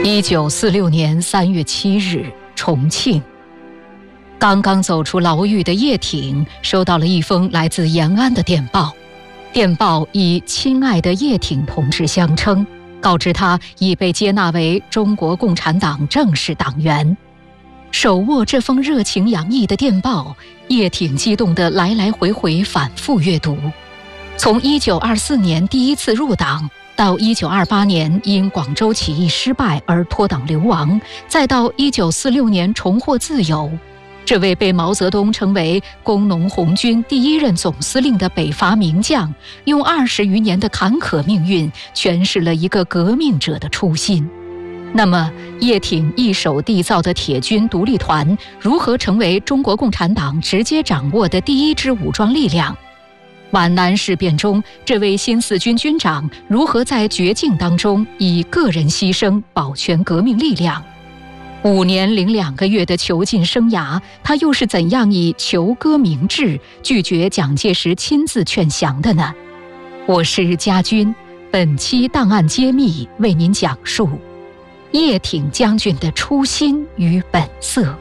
1946年3月7日，重庆。刚刚走出牢狱的叶挺收到了一封来自延安的电报，电报以“亲爱的叶挺同志”相称，告知他已被接纳为中国共产党正式党员。手握这封热情洋溢的电报，叶挺激动地来来回回反复阅读。从1924年第一次入党，到1928年因广州起义失败而脱党流亡，再到1946年重获自由，这位被毛泽东称为工农红军第一任总司令的北伐名将，用20余年的坎坷命运诠释了一个革命者的初心。那么，叶挺一手缔造的铁军独立团如何成为中国共产党直接掌握的第一支武装力量？皖南事变中，这位新四军军长如何在绝境当中以个人牺牲保全革命力量？5年02个月的囚禁生涯，他又是怎样以求歌明志拒绝蒋介石亲自劝降的呢？我是家军，本期档案揭秘为您讲述叶挺将军的初心与本色。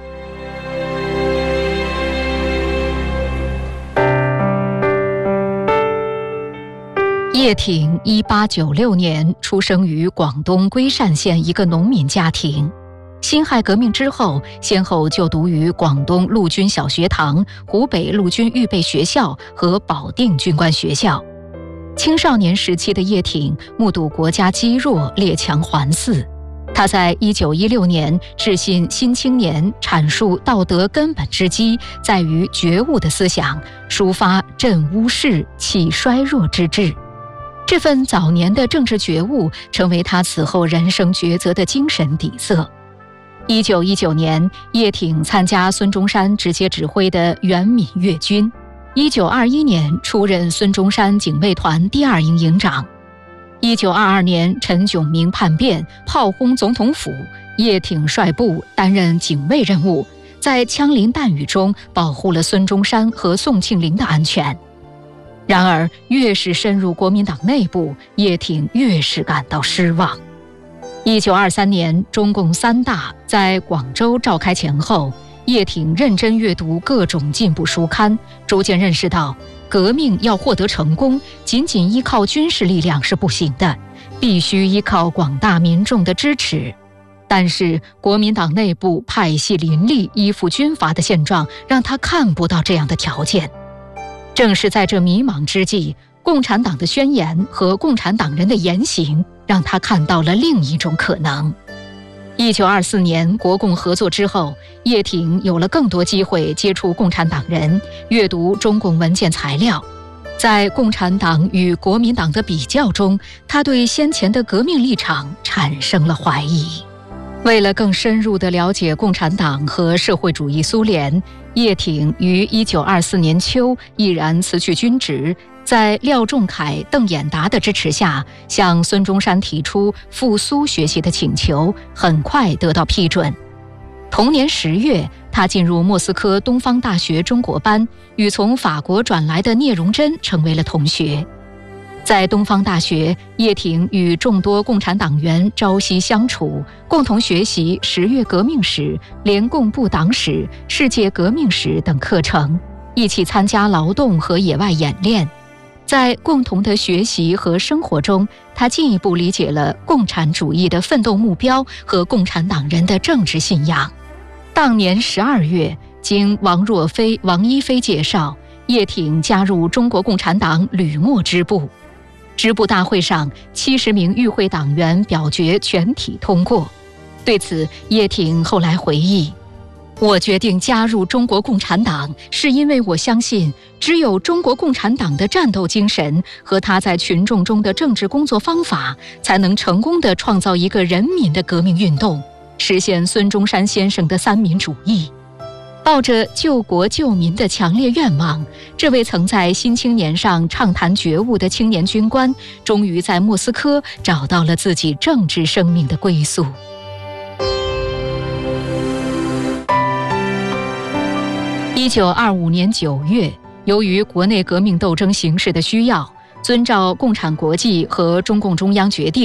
叶挺1896年出生于广东圭善县一个农民家庭。辛亥革命之后，先后就读于广东陆军小学堂、湖北陆军预备学校和保定军官学校。青少年时期的叶挺目睹国家积弱，列强环伺。他在1916年致信《新青年》，阐述道德根本之基在于觉悟的思想，抒发振巫世、启衰弱之志。这份早年的政治觉悟成为他此后人生抉择的精神底色。1919年，叶挺参加孙中山直接指挥的援闽粤军。1921年，出任孙中山警卫团第2营营长。1922年，陈炯明叛变，炮轰总统府，叶挺率部担任警卫任务，在枪林弹雨中保护了孙中山和宋庆龄的安全。然而，越是深入国民党内部，叶挺越是感到失望。1923年，中共3大在广州召开前后，叶挺认真阅读各种进步书刊，逐渐认识到，革命要获得成功，仅仅依靠军事力量是不行的，必须依靠广大民众的支持。但是，国民党内部派系林立、依附军阀的现状，让他看不到这样的条件。正是在这迷茫之际，共产党的宣言和共产党人的言行让他看到了另一种可能。1924年国共合作之后，叶挺有了更多机会接触共产党人，阅读中共文件材料。在共产党与国民党的比较中，他对先前的革命立场产生了怀疑。为了更深入地了解共产党和社会主义苏联，叶挺于1924年秋毅然辞去军职，在廖仲恺、邓演达的支持下，向孙中山提出赴苏学习的请求，很快得到批准。同年10月，他进入莫斯科东方大学中国班，与从法国转来的聂荣臻成为了同学。在东方大学，叶挺与众多共产党员朝夕相处，共同学习10月革命史、联共部党史、世界革命史等课程，一起参加劳动和野外演练。在共同的学习和生活中，他进一步理解了共产主义的奋斗目标和共产党人的政治信仰。当年12月，经王若飞、王一飞介绍，叶挺加入中国共产党旅默支部。支部大会上，70名与会党员表决全体通过。对此，叶挺后来回忆，我决定加入中国共产党，是因为我相信，只有中国共产党的战斗精神和他在群众中的政治工作方法，才能成功地创造一个人民的革命运动，实现孙中山先生的三民主义。抱着救国救民的强烈愿望，这位曾在《新青年》上畅谈觉悟的青年军官，终于在莫斯科找到了自己政治生命的归宿。1925年9月，由于国内革命斗争形势的需要，遵照共产国际和中共中央决定，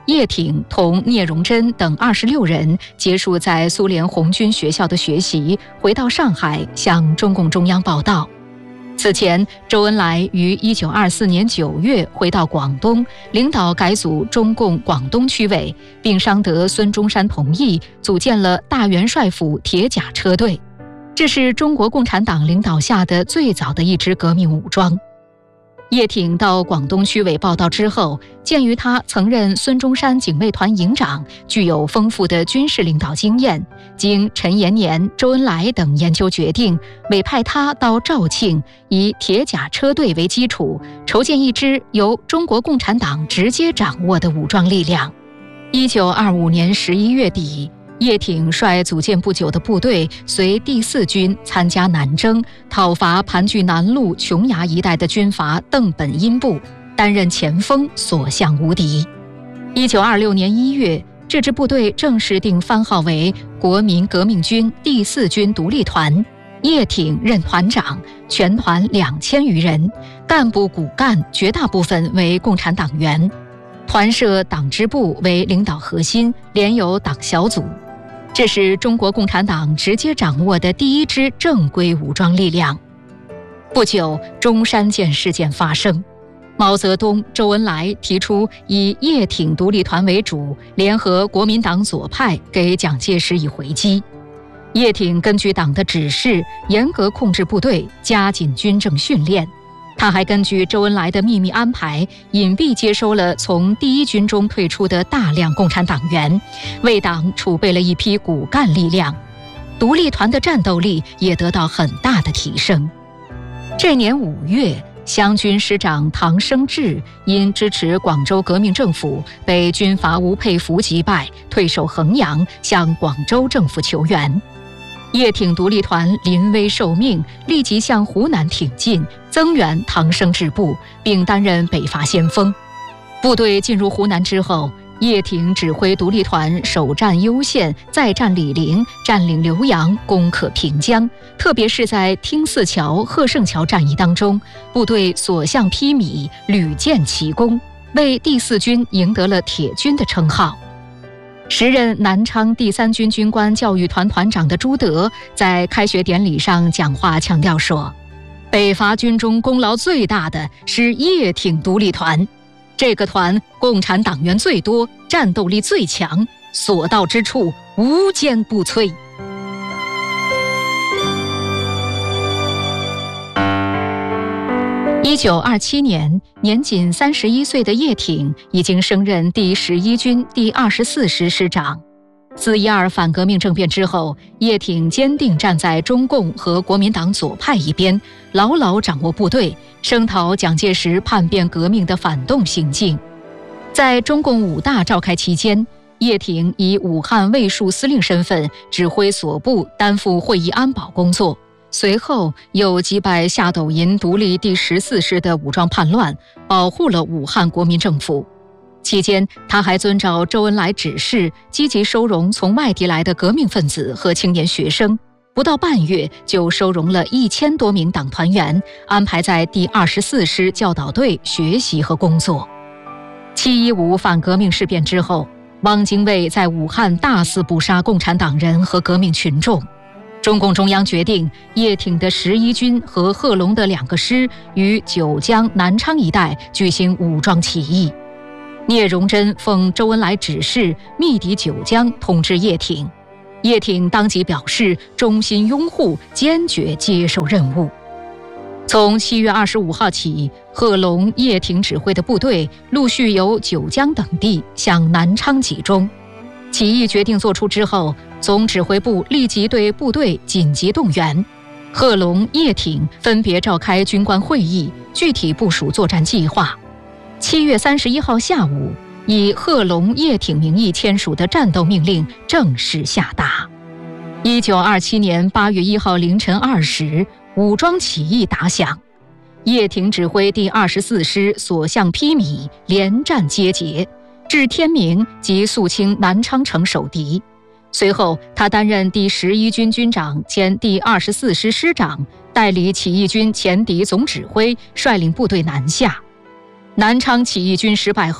叶挺同聂荣臻等26人结束在苏联红军学校的学习，回到上海向中共中央报到。此前，周恩来于1924年9月回到广东，领导改组中共广东区委，并商得孙中山同意，组建了大元帅府铁甲车队。这是中国共产党领导下的最早的一支革命武装。叶挺到广东区委报道之后，鉴于他曾任孙中山警卫团营长，具有丰富的军事领导经验，经陈延年、周恩来等研究决定，委派他到肇庆，以铁甲车队为基础，筹建一支由中国共产党直接掌握的武装力量。1925年11月底，叶挺率组建不久的部队，随第4军参加南征，讨伐盘踞南路琼崖一带的军阀邓本殷部，担任前锋，所向无敌。1926年1月，这支部队正式定番号为国民革命军第4军独立团，叶挺任团长，全团2000余人，干部骨干绝大部分为共产党员，团设党支部为领导核心，联有党小组。这是中国共产党直接掌握的第一支正规武装力量。不久，中山舰事件发生，毛泽东、周恩来提出以叶挺独立团为主，联合国民党左派给蒋介石以回击。叶挺根据党的指示，严格控制部队，加紧军政训练。他还根据周恩来的秘密安排，隐蔽接收了从第1军中退出的大量共产党员，为党储备了一批骨干力量。独立团的战斗力也得到很大的提升。这年5月，湘军师长唐生智因支持广州革命政府，被军阀吴佩孚击败，退守衡阳，向广州政府求援。叶挺独立团临危受命，立即向湖南挺进，增援唐生智部，并担任北伐先锋。部队进入湖南之后，叶挺指挥独立团首战攸县，再战醴陵，占领浏阳，攻克平江。特别是在汀泗桥、贺胜桥战役当中，部队所向披靡，屡建奇功，为第4军赢得了铁军的称号。时任南昌第3军军官教育团团长的朱德在开学典礼上讲话强调说，北伐军中功劳最大的是叶挺独立团，这个团共产党员最多，战斗力最强，所到之处无坚不摧。1927年，年仅31岁的叶挺已经升任第11军第24师师长。4·12反革命政变之后，叶挺坚定站在中共和国民党左派一边，牢牢掌握部队，声讨蒋介石叛变革命的反动行径。在中共5大召开期间，叶挺以武汉卫戍司令身份指挥所部，担负会议安保工作。随后又击败下斗营独立第14师的武装叛乱，保护了武汉国民政府。期间，他还遵照周恩来指示，积极收容从外地来的革命分子和青年学生，不到半月就收容了1000多名党团员，安排在第24师教导队学习和工作。7·15反革命事变之后，汪精卫在武汉大肆捕杀共产党人和革命群众。中共中央决定，叶挺的11军和贺龙的2个师于九江、南昌一带举行武装起义。聂荣臻奉周恩来指示，密抵九江，通知叶挺。叶挺当即表示衷心拥护，坚决接受任务。从7月25号起，贺龙、叶挺指挥的部队陆续由九江等地向南昌集中。起义决定作出之后，总指挥部立即对部队紧急动员，贺龙、叶挺分别召开军官会议，具体部署作战计划。7月31号下午，以贺龙、叶挺名义签署的战斗命令正式下达。1927年8月1号凌晨2时，武装起义打响，叶挺指挥第24师所向披靡，连战皆捷，至天明即肃清南昌城守敌。随后，他担任第11军军长兼第24师师长，代理起义军前敌总指挥，率领部队南下。南昌起义军失败后，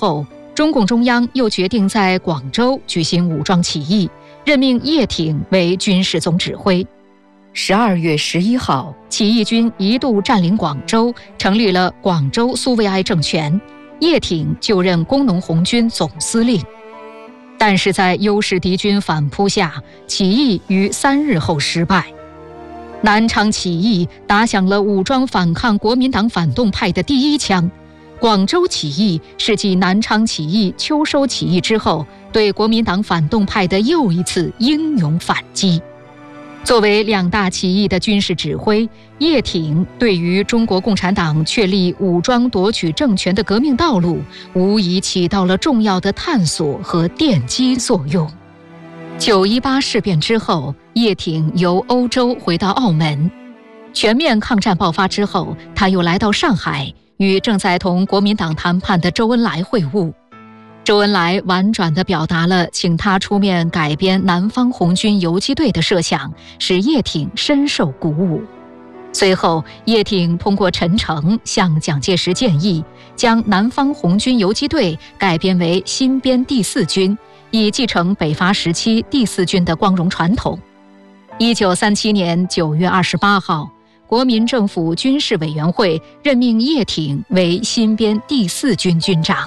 中共中央又决定在广州举行武装起义，任命叶挺为军事总指挥。12月11号，起义军一度占领广州，成立了广州苏维埃政权，叶挺就任工农红军总司令。但是在优势敌军反扑下，起义于3日后失败。南昌起义打响了武装反抗国民党反动派的第一枪，广州起义是继南昌起义、秋收起义之后，对国民党反动派的又一次英勇反击。作为2大起义的军事指挥，叶挺对于中国共产党确立武装夺取政权的革命道路，无疑起到了重要的探索和奠基作用。9·18事变之后，叶挺由欧洲回到澳门。全面抗战爆发之后，他又来到上海，与正在同国民党谈判的周恩来会晤。周恩来婉转地表达了请他出面改编南方红军游击队的设想，使叶挺深受鼓舞。随后，叶挺通过陈诚向蒋介石建议，将南方红军游击队改编为新编第4军，以继承北伐时期第4军的光荣传统。1937年9月28号，国民政府军事委员会任命叶挺为新编第4军军长。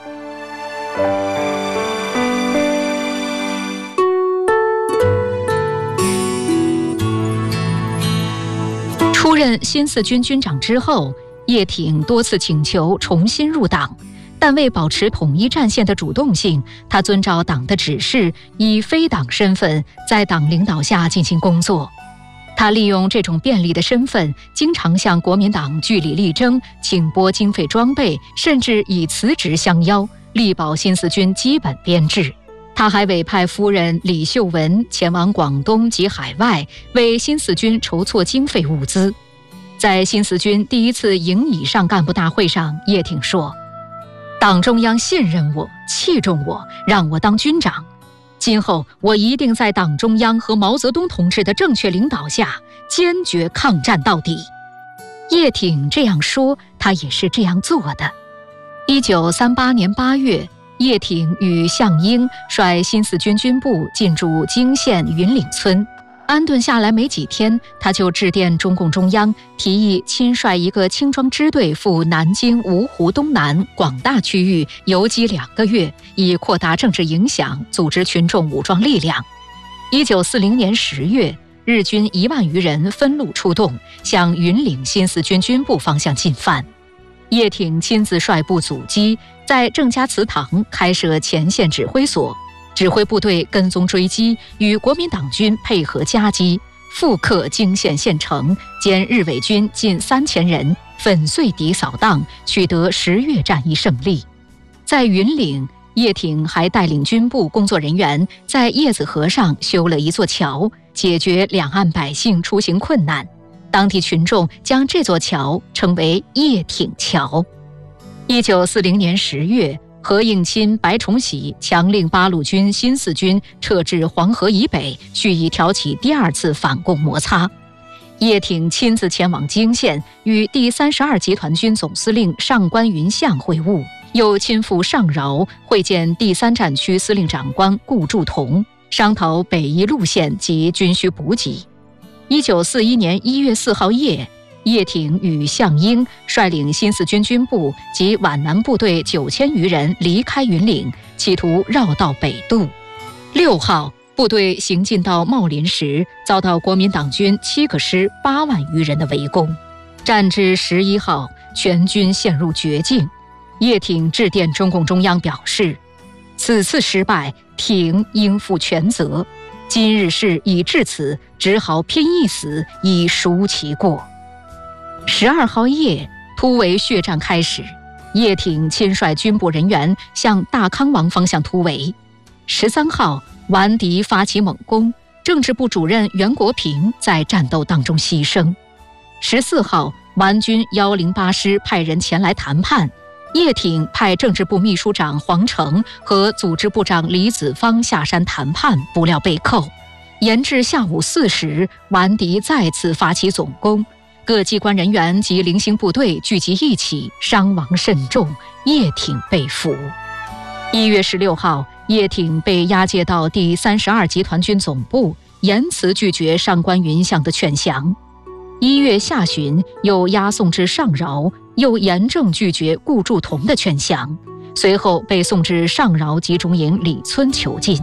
出任新4军军长之后，叶挺多次请求重新入党，但为保持统一战线的主动性，他遵照党的指示，以非党身份在党领导下进行工作。他利用这种便利的身份，经常向国民党据理力争，请拨经费装备，甚至以辞职相邀，力保新4军基本编制。他还委派夫人李秀文前往广东及海外，为新4军筹措经费物资。在新4军第1次营以上干部大会上，叶挺说：“党中央信任我，器重我，让我当军长。今后我一定在党中央和毛泽东同志的正确领导下，坚决抗战到底。”叶挺这样说，他也是这样做的。1938年8月，叶挺与项英率新4军军部进驻泾县云岭村。安顿下来没几天，他就致电中共中央，提议亲率一个轻装支队赴南京、芜湖东南广大区域游击2个月，以扩大政治影响，组织群众武装力量。1940年10月，日军1万余人分路出动，向云岭新4军军部方向进犯。叶挺亲自率部阻击，在郑家祠堂开设前线指挥所，指挥部队跟踪追击，与国民党军配合夹击，复克泾县县城，歼日伪军近3000人，粉碎敌扫荡，取得10月战役胜利。在云岭，叶挺还带领军部工作人员在叶子河上修了一座桥，解决两岸百姓出行困难。当地群众将这座桥称为叶挺桥。1940年10月，何应钦、白崇禧强令八路军新4军撤至黄河以北，蓄意挑起第2次反共摩擦。叶挺亲自前往泾县，与第32集团军总司令上官云相会晤，又亲赴上饶会见第3战区司令长官顾祝同，商讨北移路线及军需补给。1941年1月4号夜，叶挺与项英率领新4军军部及皖南部队9000余人离开云岭，企图绕道北渡。6号，部队行进到茂林时，遭到国民党军7个师8万余人的围攻。战至11号，全军陷入绝境。叶挺致电中共中央表示，此次失败，挺应负全责。今日事已至此，只好拼一死，以赎其过。12号夜，突围血战开始，叶挺亲率军部人员向大康王方向突围。13号，顽敌发起猛攻，政治部主任袁国平在战斗当中牺牲。14号，顽军108师派人前来谈判，叶挺派政治部秘书长黄成和组织部长李子方下山谈判，不料被扣。延至下午4时，顽敌再次发起总攻，各机关人员及零星部队聚集一起，伤亡甚重，叶挺被俘。 1月16号，叶挺被押解到第32集团军总部，严词拒绝上官云相的劝降。1月下旬，又押送至上饶，又严正拒绝顾祝同的劝降，随后被送至上饶集中营李村囚禁。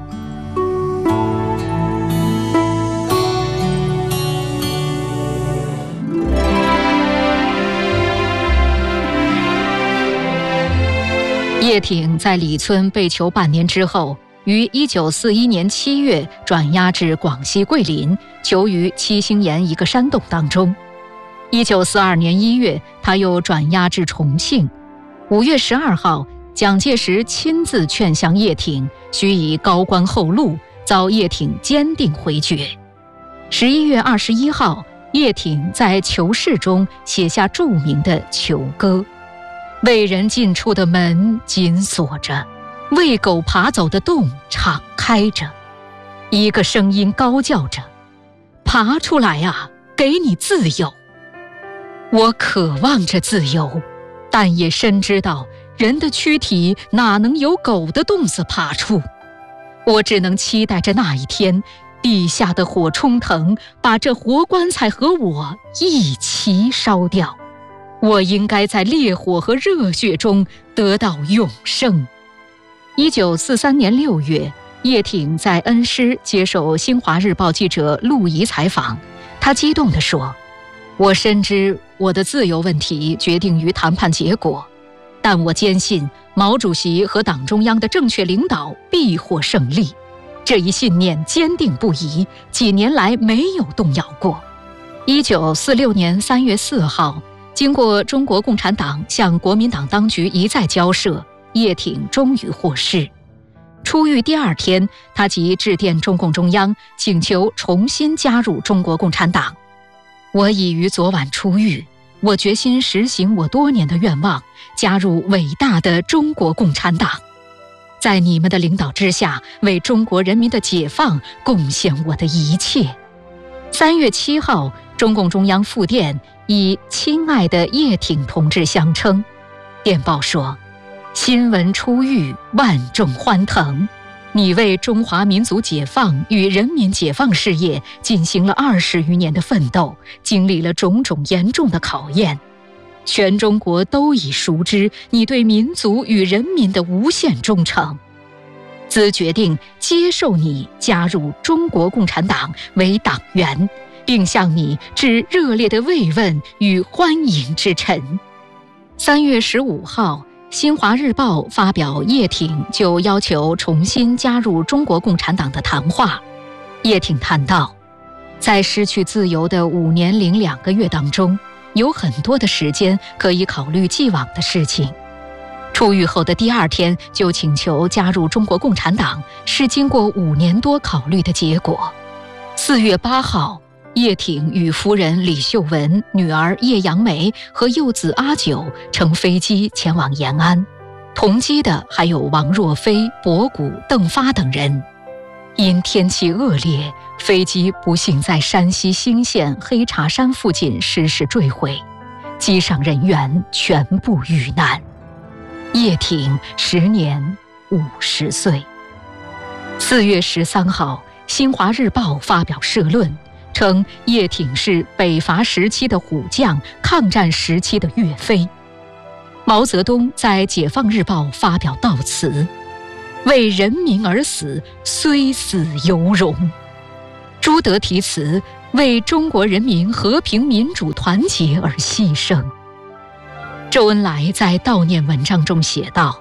叶挺在李村被囚半年之后，于1941年7月转押至广西桂林，囚于七星岩一个山洞当中。1942年1月，他又转押至重庆。5月12号，蒋介石亲自劝降叶挺，许以高官厚禄，遭叶挺坚定回绝。11月21号，叶挺在囚室中写下著名的囚歌：为人进出的门紧锁着，为狗爬走的洞敞开着，一个声音高叫着：爬出来啊，给你自由。我渴望着自由，但也深知道人的躯体哪能由狗的洞子爬出。我只能期待着那一天，地下的火冲腾，把这活棺材和我一起烧掉。我应该在烈火和热血中得到永生。1943年6月，叶挺在恩施接受《新华日报》记者陆怡采访，他激动地说：我深知我的自由问题决定于谈判结果，但我坚信毛主席和党中央的正确领导必获胜利。这一信念坚定不移，几年来没有动摇过。1946年3月4号，经过中国共产党向国民党当局一再交涉，叶挺终于获释。出狱第2天，他即致电中共中央，请求重新加入中国共产党。我已于昨晚出狱，我决心实行我多年的愿望，加入伟大的中国共产党，在你们的领导之下，为中国人民的解放贡献我的一切。3月7号，中共中央复电以亲爱的叶挺同志相称。电报说：新闻出狱，万众欢腾。你为中华民族解放与人民解放事业进行了20余年的奋斗，经历了种种严重的考验。全中国都已熟知你对民族与人民的无限忠诚，兹决定接受你加入中国共产党为党员，并向你致热烈的慰问与欢迎之陈。3月15号，《新华日报》发表叶挺就要求重新加入中国共产党的谈话。叶挺谈到，在失去自由的5年零2个月当中，有很多的时间可以考虑既往的事情。出狱后的第2天就请求加入中国共产党，是经过5年多考虑的结果。4月8号，叶挺与夫人李秀文、女儿叶杨梅和幼子阿九乘飞机前往延安，同机的还有王若飞、博古、邓发等人。因天气恶劣，飞机不幸在山西兴县黑茶山附近失事坠毁，机上人员全部遇难。叶挺时年50岁。4月13号，《新华日报》发表社论，称叶挺是北伐时期的虎将，抗战时期的岳飞。毛泽东在《解放日报》发表悼词：为人民而死，虽死犹荣。朱德题词：为中国人民和平民主团结而牺牲。周恩来在悼念文章中写道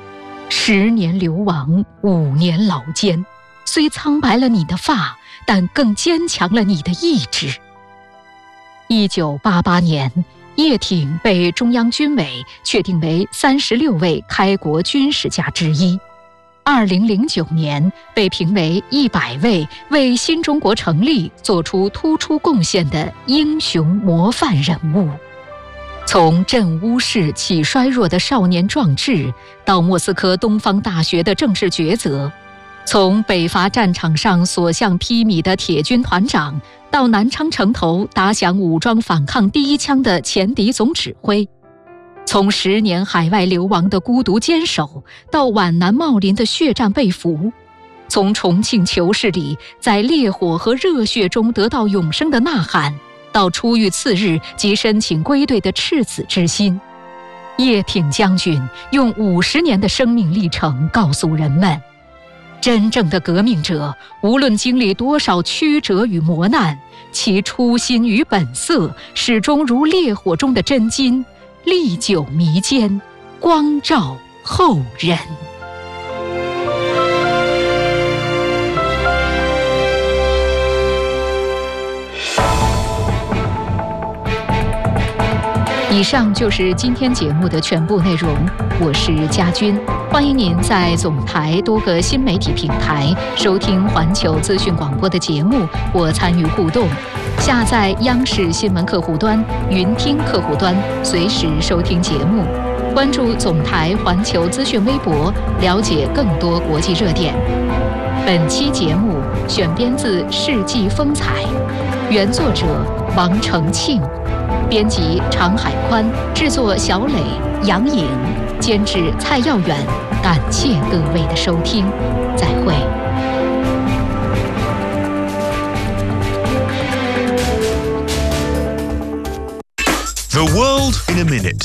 ：10年流亡，5年劳艰，虽苍白了你的发，但更坚强了你的意志。1988年，叶挺被中央军委确定为36位开国军事家之一。2009年，被评为100位为新中国成立做出突出贡献的英雄模范人物。从镇乌市起衰弱的少年壮志，到莫斯科东方大学的政治抉择，从北伐战场上所向披靡的铁军团长，到南昌城头打响武装反抗第1枪的前敌总指挥， 从10年海外流亡的孤独坚守，到皖南茂林的血战被俘，从重庆囚室里在烈火和热血中得到永生的呐喊，到出狱次日即申请归队的赤子之心，叶挺将军用50年的生命历程告诉人们，真正的革命者，无论经历多少曲折与磨难，其初心与本色始终如烈火中的真金，历久弥坚，光照后人。以上就是今天节目的全部内容，我是佳君，欢迎您在总台多个新媒体平台收听环球资讯广播的节目或参与互动，下载央视新闻客户端、云听客户端，随时收听节目。关注总台环球资讯微博，了解更多国际热点。本期节目选编自《世纪风采》，原作者王承庆，编辑常海宽，制作小磊、杨颖，监制蔡耀远。感谢各位的收听，再会。 The world in a minute。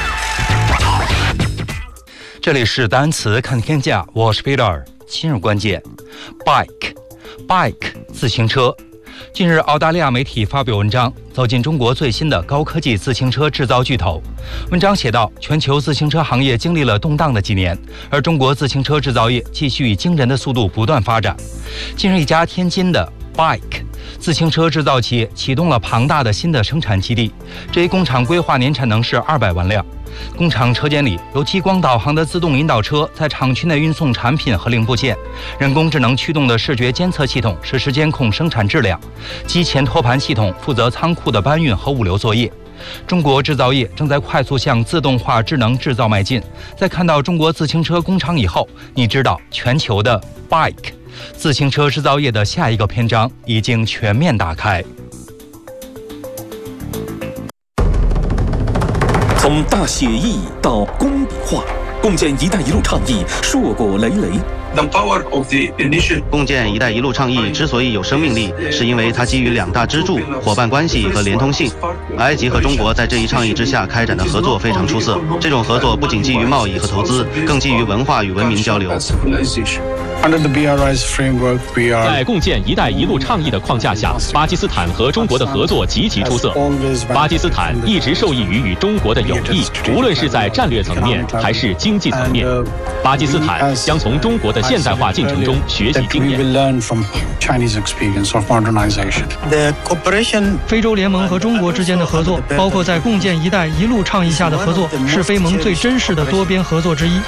这里是单词看天下，我是 Peter。今日关键 ：bike 自行车。近日，澳大利亚媒体发表文章，走进中国最新的高科技自行车制造巨头。文章写道，全球自行车行业经历了动荡的几年，而中国自行车制造业继续以惊人的速度不断发展。近日，一家天津的 bike 自行车制造企业启动了庞大的新的生产基地，这一工厂规划年产能是200万辆。工厂车间里有激光导航的自动引导车在厂区内运送产品和零部件，人工智能驱动的视觉监测系统实时监控生产质量，机前托盘系统负责仓库的搬运和物流作业。中国制造业正在快速向自动化智能制造迈进。在看到中国自行车工厂以后，你知道全球的 bike 自行车制造业的下一个篇章已经全面打开。 从大写意到工笔画，共建“一带一路”倡议硕果累累。 共建“一带一路”倡议之所以有生命力，是因为它基于2大支柱：伙伴关系和连通性。埃及和中国在这一倡议之下开展的合作非常出色。这种合作不仅基于贸易和投资，更基于文化与文明交流。 在共建“一带一路”倡议的框架下，巴基斯坦和中国的合作极其出色。巴基斯坦一直受益于与中国的友谊，无论是在战略层面还是经济层面。巴基斯坦将从中国的现代化进程中学习经验。 非洲联盟和中国之间的合作，包括在共建“一带一路”倡议下的合作，是非盟最真实的多边合作之一。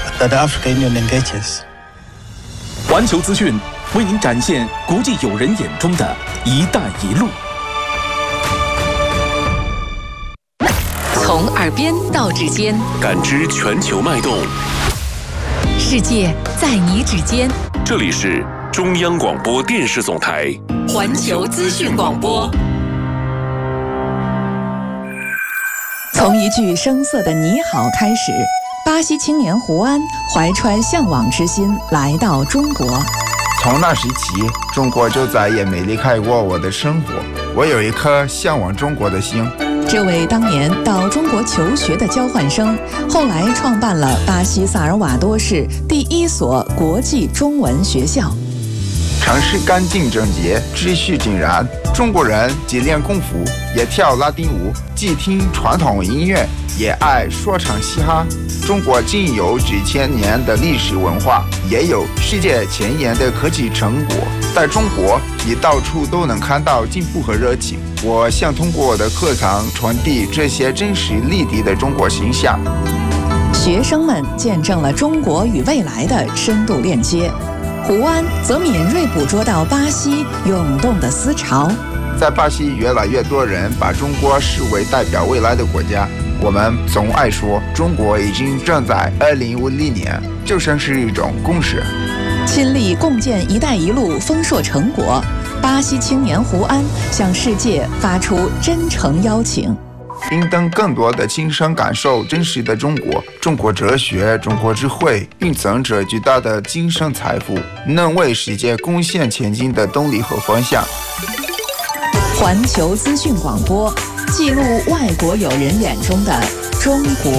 环球资讯为您展现国际友人眼中的“一带一路”。 从耳边到指尖， 感知全球脉动， 世界在你指尖。 这里是中央广播电视总台环球资讯广播。 从一句声色的你好开始，巴西青年胡安怀揣向往之心来到中国。 从那时起，中国就再也没离开过我的生活。我有一颗向往中国的心。 这位当年到中国求学的交换生，后来创办了巴西萨尔瓦多市第1所国际中文学校。 城市干净整洁，秩序井然。中国人既练功夫，也跳拉丁舞，既听传统音乐，也爱说唱嘻哈。中国既有几千年的历史文化，也有世界前沿的科技成果。在中国，你到处都能看到进步和热情。我想通过我的课堂传递这些真实立体的中国形象。 学生们见证了中国与未来的深度链接。胡安则敏锐捕捉到巴西涌动的思潮。 在巴西，越来越多人把中国视为代表未来的国家。我们总爱说，中国已经正在2050年，就像是一种共识。 亲历共建“一带一路”丰硕成果，巴西青年胡安向世界发出真诚邀请。 并等更多的亲身感受真实的中国。中国哲学、中国智慧蕴藏着巨大的精神财富，能为世界贡献前进的动力和方向。 环球资讯广播，记录外国友人眼中的中国。